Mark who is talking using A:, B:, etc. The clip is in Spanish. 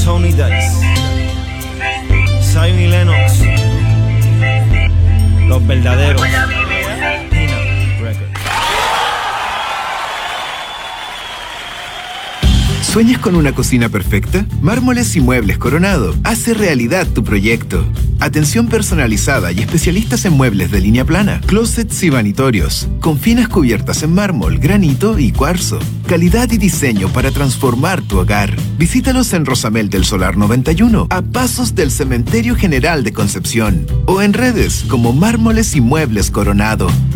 A: Tony Dice, Zion y Lennox, los verdaderos. Peanut Records.
B: ¿Sueñas con una cocina perfecta? Mármoles y Muebles Coronado hace realidad tu proyecto. Atención personalizada y especialistas en muebles de línea plana, closets y vanitorios, con finas cubiertas en mármol, granito y cuarzo. Calidad y diseño para transformar tu hogar. Visítalos en Rosamel del Solar 91, a pasos del Cementerio General de Concepción, o en redes como Mármoles y Muebles Coronado.